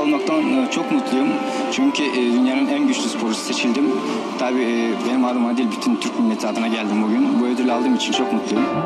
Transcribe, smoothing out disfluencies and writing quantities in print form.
olmaktan çok mutluyum. Çünkü dünyanın en güçlü sporcusu seçildim. Tabii benim adıma değil, bütün Türk milleti adına geldim bugün. Bu ödülü aldığım için çok mutluyum.